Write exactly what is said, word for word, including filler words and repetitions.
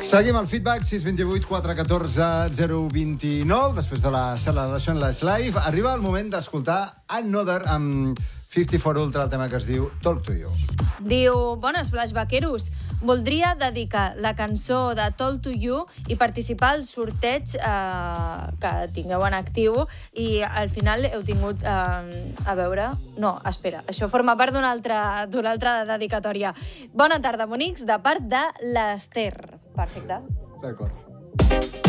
Seguim el feedback, sis dos vuit quatre un quatre zero dos nou. Després de la celebració en les live, arriba el moment d'escoltar Another amb cinquanta-quatre Ultra, el tema que es diu Talk to You. Diu, bones flashbackeros, voldria dedicar la cançó de Talk to You i participar al sorteig eh, que tingueu en actiu i al final heu tingut, eh, a veure... No, espera, això forma part d'una altra, d'una altra dedicatòria. Bona tarda, bonics, de part de l'Ester. Perfecte. D'acord.